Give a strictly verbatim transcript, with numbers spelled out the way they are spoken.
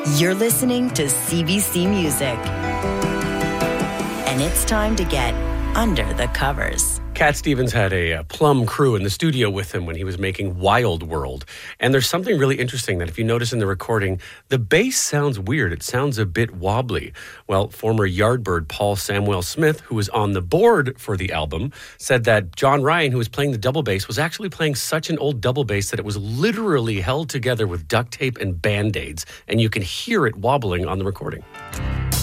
You're listening to C B C Music. And it's time to get under the covers. Cat Stevens had a, a plum crew in the studio with him when he was making Wild World. And there's something really interesting that if you notice in the recording, the bass sounds weird. It sounds a bit wobbly. Well, former Yardbird Paul Samuel Smith, who was on the board for the album, said that John Ryan, who was playing the double bass, was actually playing such an old double bass that it was literally held together with duct tape and Band-Aids. And you can hear it wobbling on the recording.